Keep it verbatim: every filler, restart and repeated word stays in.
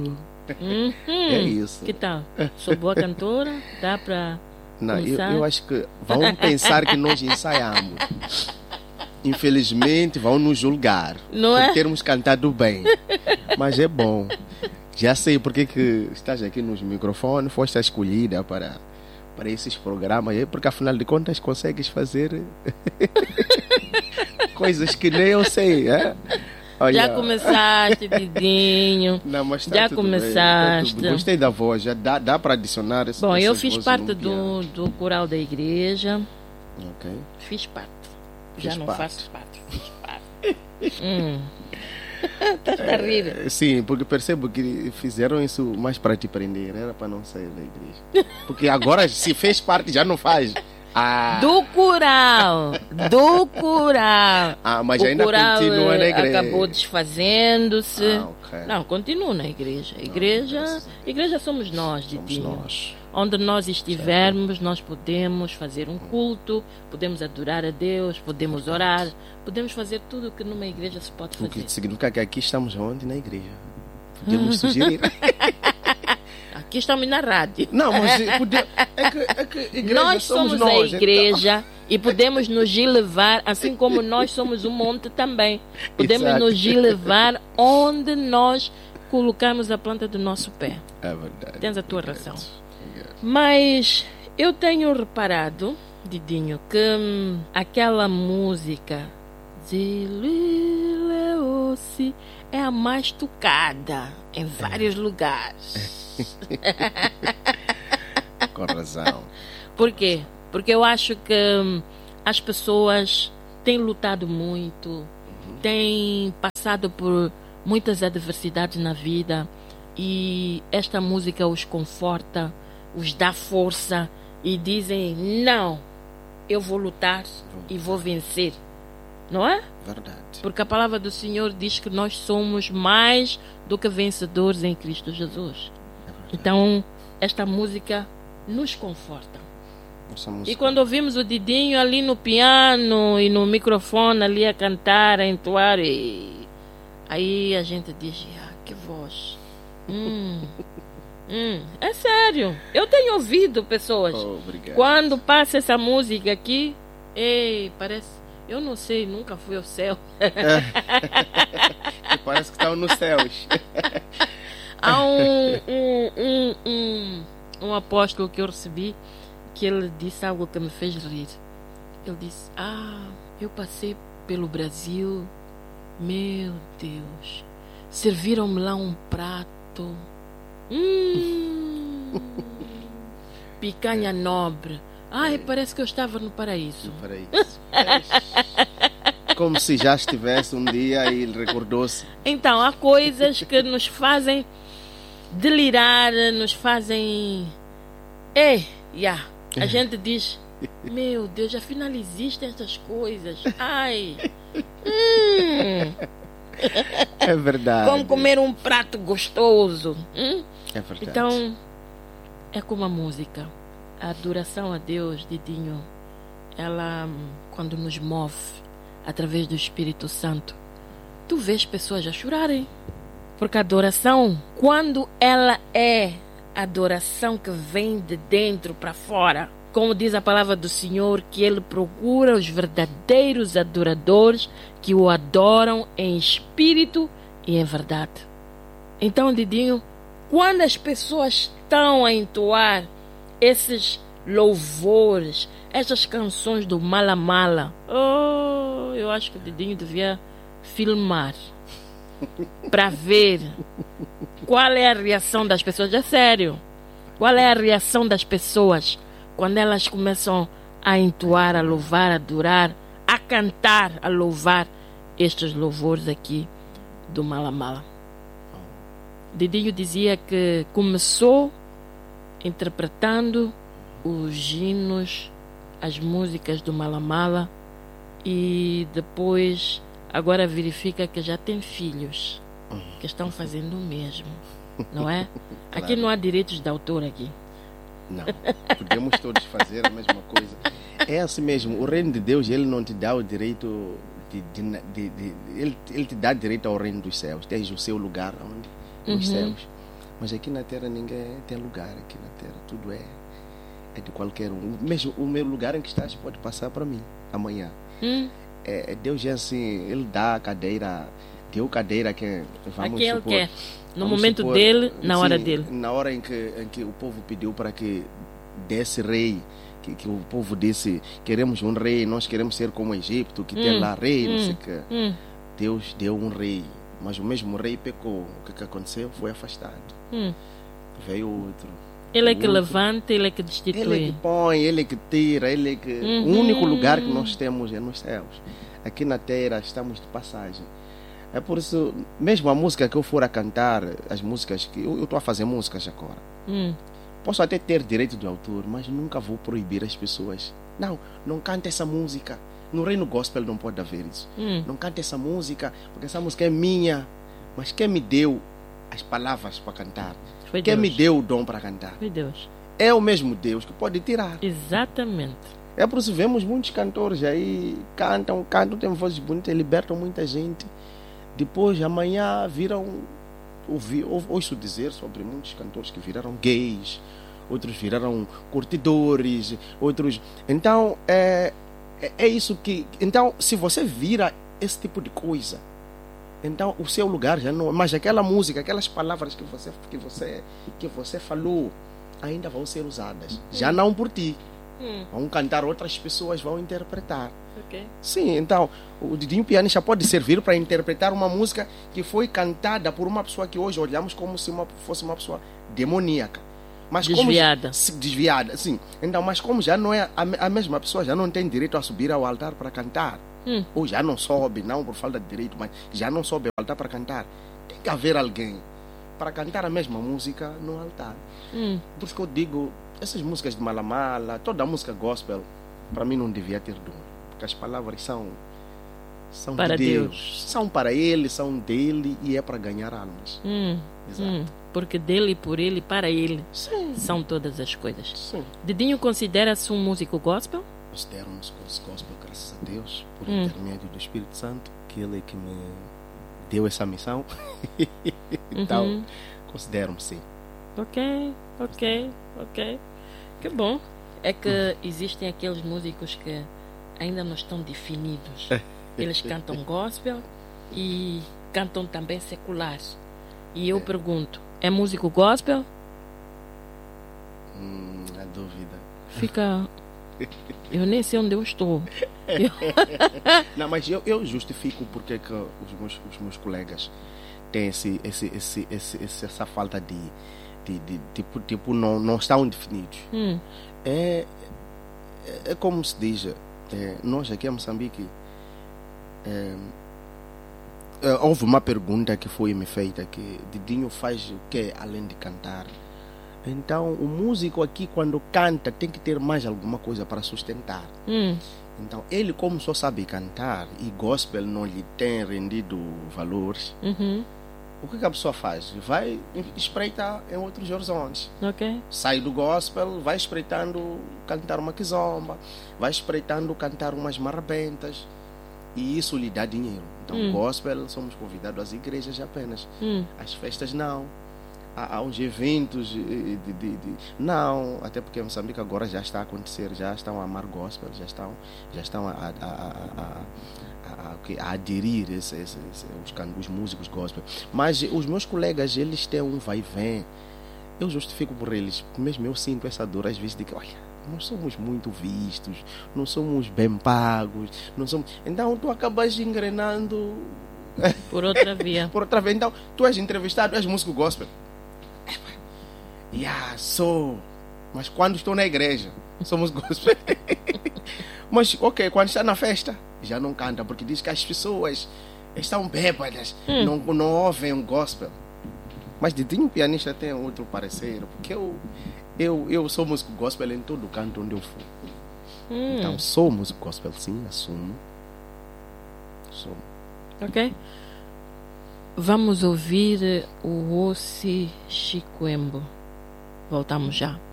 Uhum. É isso. Que tal? Sou boa cantora? Dá para Não, eu, começar? eu acho que vão pensar que nós ensaiamos. Infelizmente vão nos julgar Não por é? termos cantado bem. Mas é bom. Já sei porque que estás aqui nos microfones, foste a escolhida para, para esses programas, é porque afinal de contas consegues fazer coisas que nem eu sei. É? Olha... Já começaste, Didinho. Não, mas tá Já tudo começaste. bem, tá tudo bem. Gostei da voz, já dá, dá para adicionar esse, Bom, eu essas fiz vozes parte no piano. do, do coral da igreja. Ok. Fiz parte. Fiz Já não parte. faço parte. Fiz parte. hum. Estás a rir. É, sim, porque percebo que fizeram isso mais para te prender, era para não sair da igreja. Porque agora, se fez parte, já não faz. Ah, Do coral. Do coral. ah mas O ainda coral continua na eh, igreja. acabou desfazendo-se. Ah, ok. Não, continuo na igreja. A igreja, graças a igreja somos nós, Somos Didinho. nós. Onde nós estivermos, nós podemos fazer um culto, podemos adorar a Deus, podemos orar, podemos fazer tudo o que numa igreja se pode O que fazer. significa que aqui estamos onde? Na igreja. Podemos sugerir. Aqui estamos na rádio. Não, mas pode... é que, é que igreja Nós somos, somos nós, a então. igreja e podemos nos levar, assim como nós somos o monte também. Podemos Exato. nos levar onde nós colocamos a planta do nosso pé. É verdade. Tens a tua Obrigado. razão. Obrigado. Mas eu tenho reparado, Didinho, que hum, aquela música Zilileosi é a mais tocada em vários lugares. Com razão. Por quê? Porque eu acho que hum, as pessoas têm lutado muito, têm passado por muitas adversidades na vida e esta música os conforta, os dá força e dizem: não, eu vou lutar e vou vencer. Não é? Verdade. Porque a palavra do Senhor diz que nós somos mais do que vencedores em Cristo Jesus. É verdade. Então, esta música nos conforta. Essa E música- quando ouvimos o Didinho ali no piano e no microfone ali a cantar, a entoar, e aí a gente diz: ah, que voz. Hum, hum, é sério. Eu tenho ouvido pessoas. Oh, obrigado. Quando passa essa música aqui, ei, parece. Eu não sei, nunca fui ao céu. Que parece que estão nos céus. Há um, um, um, um, um apóstolo que eu recebi que ele disse algo que me fez rir. Ele disse: ah, eu passei pelo Brasil, meu Deus, serviram-me lá um prato, hum, picanha nobre. Ai, parece que eu estava no paraíso. Para isso. Como se já estivesse um dia e ele recordou-se. Então, há coisas que nos fazem delirar, nos fazem... Ei, yeah. A gente diz: meu Deus, afinal existem essas coisas. Ai, hum, É verdade. como comer um prato gostoso. Hum? É verdade. Então, é como a música. A adoração a Deus, Didinho, ela, hum, quando nos move através do Espírito Santo, tu vês pessoas a chorarem. Porque a adoração, quando ela é adoração que vem de dentro para fora, como diz a palavra do Senhor, que Ele procura os verdadeiros adoradores que o adoram em espírito e em verdade. Então, Didinho, quando as pessoas estão a entoar esses louvores, essas canções do Mala Mala, oh, eu acho que o Didinho devia filmar para ver qual é a reação das pessoas. É sério. Qual é a reação das pessoas quando elas começam a entoar, a louvar, a adorar, a cantar, a louvar estes louvores aqui do Mala Mala? Didinho dizia que começou interpretando os hinos, as músicas do Mala Mala, e depois agora verifica que já tem filhos que estão fazendo o mesmo, não é? Aqui Claro. não há direitos de autor aqui. Não, podemos todos fazer a mesma coisa. É assim mesmo, o reino de Deus, ele não te dá o direito de, de, de, de- ele, ele te dá direito ao reino dos céus. Tens o seu lugar onde, nos Uhum. céus. Mas aqui na Terra ninguém tem lugar. Aqui na Terra tudo é, é de qualquer um. Mesmo o meu lugar em que estás pode passar para mim amanhã. Hum. É, Deus é assim, Ele dá a cadeira, deu cadeira que vamos Aqui ele supor, quer. No vamos momento supor, dele, na hora sim, dele. Na hora em que, em que o povo pediu para que desse rei, que, que o povo disse, queremos um rei, nós queremos ser como o Egito, que tem Hum, lá rei, não hum, sei o quê. Hum, Deus deu um rei, mas o mesmo rei pecou. O que, que aconteceu? Foi afastado. hum. Veio outro. Ele é O que outro. levanta, ele é que Ele é destitui. que põe, ele é que tira, ele é que... Uhum. O único lugar que nós temos é nos céus. Aqui na terra estamos de passagem. É por isso, mesmo a música que eu for a cantar, as músicas que... Eu estou a fazer músicas agora. Hum. Posso até ter direito de autor, mas nunca vou proibir as pessoas. Não, não cante essa música. No reino gospel não pode haver isso. Hum. Não cante essa música, porque essa música é minha. Mas quem me deu as palavras para cantar? Foi Quem Deus. me deu o dom para cantar? Foi Deus. É o mesmo Deus que pode tirar. Exatamente. É por isso que vemos muitos cantores aí, cantam, cantam, têm vozes bonitas, libertam muita gente. Depois, amanhã, viram, ouvi, ou- ouço dizer sobre muitos cantores que viraram gays, outros viraram curtidores, outros... Então, é, é, é isso que... Então, se você vira esse tipo de coisa, então o seu lugar já não... Mas aquela música, aquelas palavras que você, que você, que você falou, ainda vão ser usadas. Já não por ti. Hum. Vão cantar, outras pessoas vão interpretar. Ok. Sim, então o Didinho Pianista pode servir para interpretar uma música que foi cantada por uma pessoa que hoje olhamos como se uma, fosse uma pessoa demoníaca. Mas Desviada. Como, se- desviada, sim. Então, mas como já não é a, me- a mesma pessoa, já não tem direito a subir ao altar para cantar. Hum. Ou já não sobe, não por falta de direito, mas já não sobe ao altar para cantar. Tem que haver alguém para cantar a mesma música no altar. Hum. Por isso que eu digo, essas músicas de Malamala, toda a música gospel, para mim não devia ter dom. Porque as palavras são, são Para de Deus. Deus. São para Ele, são dele e é para ganhar almas. Hum. Exato. Hum. Porque dele, por ele, para ele, Sim. são todas as coisas. Sim. Didinho considera-se um músico gospel? Considero-nos gospel, graças a Deus, por Hum. intermédio do Espírito Santo, que Ele é que me deu essa missão. Então, Uhum. considero-me sim. Ok, ok, ok. Que bom. É que existem aqueles músicos que ainda não estão definidos. Eles cantam gospel e cantam também secular. E eu pergunto, é músico gospel? Hum, a dúvida. Fica... Eu nem sei onde eu estou. Eu- Não, mas eu, eu justifico porque que os meus, os meus colegas têm esse, esse, esse, esse, esse- essa falta de, de, de tipo, tipo não, não estão definidos. Hum, É, é, é como se diz, é, nós aqui em Moçambique, é, é, houve uma pergunta que foi me feita que Didinho faz o que além de cantar? Então o músico aqui quando canta tem que ter mais alguma coisa para sustentar. hum, Então ele como só sabe cantar e gospel não lhe tem rendido valores, uhum, o que, que a pessoa faz? Vai espreitar em outros horizontes. ok. Sai do gospel, vai espreitando cantar uma quizomba, vai espreitando cantar umas marrabentas e isso lhe dá dinheiro. Então Hum. gospel somos convidados às igrejas apenas, Hum, às festas não. Há, há uns eventos de, de- de- de- não, até porque em Moçambique agora já está a acontecer, já estão a amar gospel, já estão, já estão a, a, a, a, a, a, que- a aderir esse, esse, esse, os, can- os músicos gospel. Mas os meus colegas, eles têm um vai e vem. Eu justifico por eles, mesmo eu sinto essa dor às vezes de que, olha, nós somos muito vistos, não somos bem pagos, não somos... Então tu acabas engrenando por outra via. por outra vez. Então tu és entrevistado, és músico gospel. Yeah, sou. Mas quando estou na igreja, somos gospel. Mas, ok, quando está na festa, já não canta, porque diz que as pessoas estão bêbadas, Hum. não, não ouvem um gospel. Mas Didinho Pianista tem outro parecer, porque eu, eu, eu sou músico gospel em todo canto onde eu for. Hum, Então, sou músico gospel, sim, assumo. Sou. ok. Vamos ouvir o Ossi Chikwembo. Voltamos já.